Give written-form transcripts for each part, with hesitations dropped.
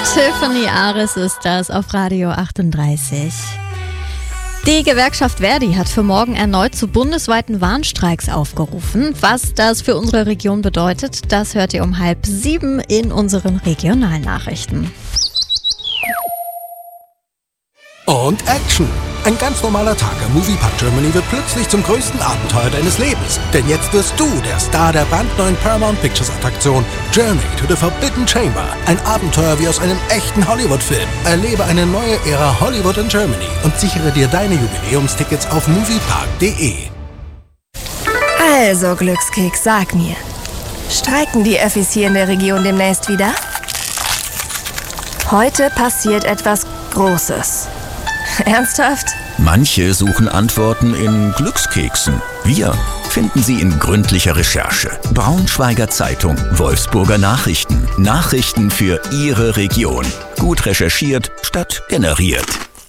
Tiffany Aris ist das auf Radio 38. Die Gewerkschaft Verdi hat für morgen erneut zu bundesweiten Warnstreiks aufgerufen. Was das für unsere Region bedeutet, das hört ihr um 6:30 in unseren Regionalnachrichten. Und Action! Ein ganz normaler Tag am Moviepark Germany wird plötzlich zum größten Abenteuer deines Lebens. Denn jetzt wirst du der Star der brandneuen Paramount Pictures Attraktion Journey to the Forbidden Chamber. Ein Abenteuer wie aus einem echten Hollywood-Film. Erlebe eine neue Ära Hollywood in Germany und sichere dir deine Jubiläumstickets auf moviepark.de. Also, Glückskeks, sag mir. Streiken die Öffis hier in der Region demnächst wieder? Heute passiert etwas Großes. Ernsthaft? Manche suchen Antworten in Glückskeksen. Wir finden sie in gründlicher Recherche. Braunschweiger Zeitung, Wolfsburger Nachrichten. Nachrichten für Ihre Region. Gut recherchiert statt generiert.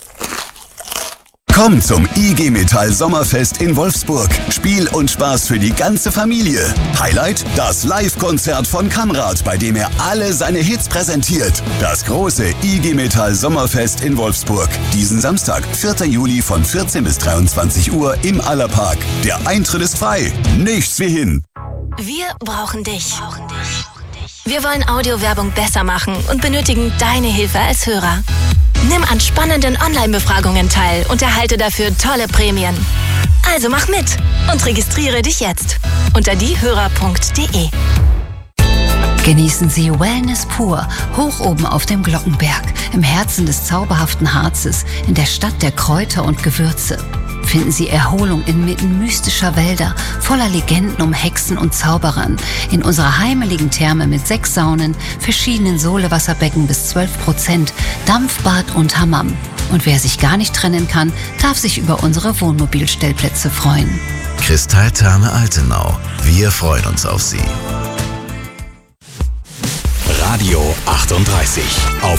Komm zum IG Metall Sommerfest in Wolfsburg. Spiel und Spaß für die ganze Familie. Highlight: das Live-Konzert von Kamrat, bei dem er alle seine Hits präsentiert. Das große IG Metall Sommerfest in Wolfsburg. Diesen Samstag, 4. Juli von 14 bis 23 Uhr im Allerpark. Der Eintritt ist frei. Nichts wie hin. Wir brauchen dich. Wir wollen Audiowerbung besser machen und benötigen deine Hilfe als Hörer. Nimm an spannenden Online-Befragungen teil und erhalte dafür tolle Prämien. Also mach mit und registriere dich jetzt unter diehörer.de. Genießen Sie Wellness pur, hoch oben auf dem Glockenberg, im Herzen des zauberhaften Harzes, in der Stadt der Kräuter und Gewürze. Finden Sie Erholung inmitten mystischer Wälder, voller Legenden um Hexen und Zauberern, in unserer heimeligen Therme mit 6 Saunen, verschiedenen Solewasserbecken bis 12%, Dampfbad und Hammam. Und wer sich gar nicht trennen kann, darf sich über unsere Wohnmobilstellplätze freuen. Kristalltherme Altenau. Wir freuen uns auf Sie. Radio 38 auf